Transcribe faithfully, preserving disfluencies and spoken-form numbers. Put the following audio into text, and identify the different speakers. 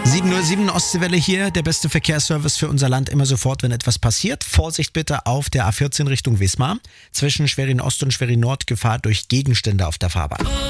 Speaker 1: sieben Uhr sieben Ostseewelle hier, der beste Verkehrsservice für unser Land immer sofort, wenn etwas passiert. Vorsicht bitte auf der A vierzehn Richtung Wismar. Zwischen Schwerin Ost und Schwerin Nord Gefahr durch Gegenstände auf der Fahrbahn.